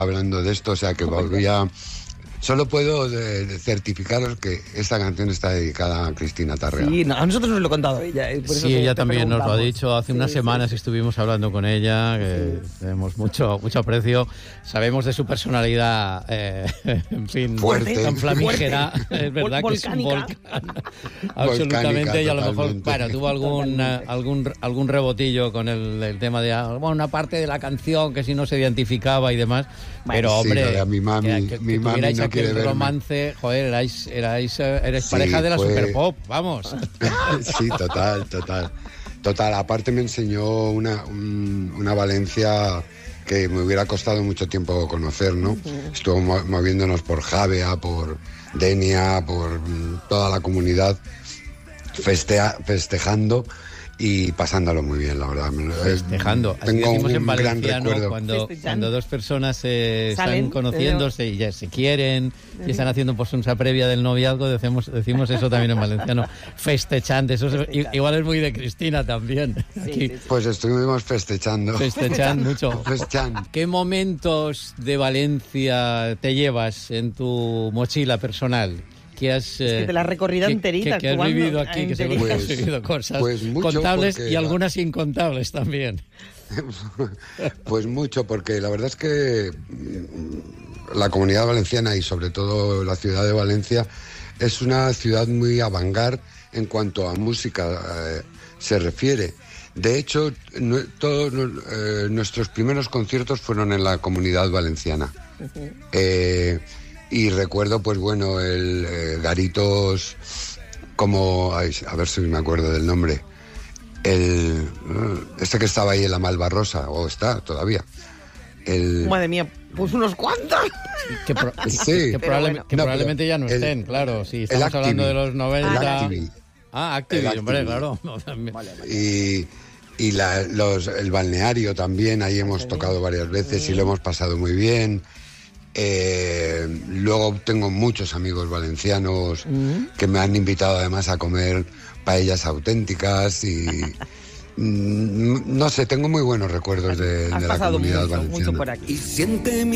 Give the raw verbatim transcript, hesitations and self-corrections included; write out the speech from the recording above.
hablando de esto, o sea que volvía... Solo puedo de, de certificaros que esta canción está dedicada a Cristina Tarrea. Sí, no, a nosotros nos lo ha contado ella. Eh, por eso sí, te, ella te también nos lo ha dicho. Hace sí, unas sí, semanas sí. estuvimos hablando con ella, que sí. tenemos mucho, mucho aprecio. Sabemos de su personalidad, eh, en fin, fuerte, tan flamígera. Fuerte. Es verdad Vol- que es un volcán. Absolutamente. Volcánica, Y a lo mejor, totalmente. bueno, tuvo algún, uh, algún, algún rebotillo con el, el tema de, bueno, una parte de la canción que si no se identificaba y demás. Bueno, pero, sí, hombre, lo de a mi mami, que, que, mi que mami tuvierais no aquel quiere verme. romance, joder, erais, erais, erais Sí, pareja de la fue- Superpop, vamos. Sí, total, total. Total, aparte me enseñó una, un- una Valencia que me hubiera costado mucho tiempo conocer, ¿no? Uh-huh. Estuvo mo- moviéndonos por Javea, por Denia, por mm, toda la comunidad, festea, festejando y pasándolo muy bien, la verdad. Festejando. Así Tengo decimos un en gran valenciano recuerdo. cuando, cuando dos personas eh, Salen, están conociéndose y ya se quieren y están haciendo pues una previa del noviazgo, decimos, decimos eso también en valenciano. Festechante. Eso es, igual es muy de Cristina también. Sí, Aquí. sí, sí. Pues estuvimos festechando. Festechando mucho. Festechando. ¿Qué momentos de Valencia te llevas en tu mochila personal? Que has, Es que te la has recorrido que, enterita, que, que has actuando, vivido aquí, que seguro que has Pues- vivido cosas pues mucho, contables porque y la- algunas incontables también. Pues mucho, porque la verdad es que mm, la Comunidad Valenciana y sobre todo la ciudad de Valencia es una ciudad muy avant-garde en cuanto a música eh, se refiere. De hecho, no- todos eh, nuestros primeros conciertos fueron en la Comunidad Valenciana. Uh-huh. Eh, y recuerdo, pues bueno, el eh, Garitos, como, ay, a ver si me acuerdo del nombre, el este que estaba ahí en la Malvarrosa, o está todavía. El, Madre mía, pues unos cuantos. Que, pro- Sí. que, Pero probable- bueno. que No, probablemente pero ya no el- estén, claro. Si el estamos Activi. hablando de los el noventa. Activi. Ah, Activi, El hombre, Activi. claro. No, también. Vale, vale. Y, y la- los, el balneario también, ahí hemos tocado varias veces y lo hemos pasado muy bien. Eh, luego tengo muchos amigos valencianos que me han invitado además a comer paellas auténticas y mm, no sé, tengo muy buenos recuerdos de, Has de la pasado Comunidad mucho, Valenciana. mucho por aquí. Y siente